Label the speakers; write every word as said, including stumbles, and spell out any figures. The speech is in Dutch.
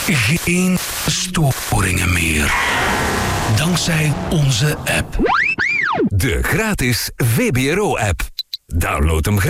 Speaker 1: Geen storingen meer. Dankzij onze app.
Speaker 2: De gratis V B R O-app. Download hem gratis.